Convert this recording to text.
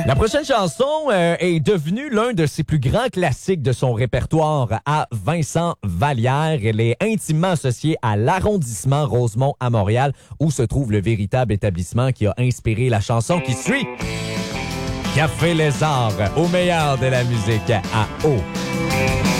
La prochaine chanson est devenue l'un de ses plus grands classiques de son répertoire à Vincent Vallière. Elle est intimement associée à l'arrondissement Rosemont à Montréal, où se trouve le véritable établissement qui a inspiré la chanson qui suit. Café Les Arts, au meilleur de la musique à eau.